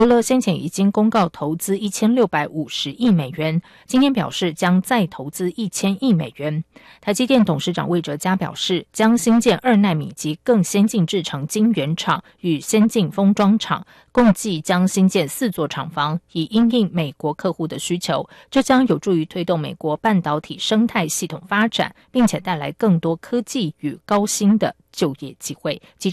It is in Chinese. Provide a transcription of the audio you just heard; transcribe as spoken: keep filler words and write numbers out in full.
欧乐先前已经公告投资一千六百五十亿美元，今天表示将再投资一千亿美元。台积电董事长魏哲嘉表示，将新建二奈米及更先进制程晶圆厂与先进封装厂，共计将新建四座厂房，以因应美国客户的需求。这将有助于推动美国半导体生态系统发展，并且带来更多科技与高薪的就业机会。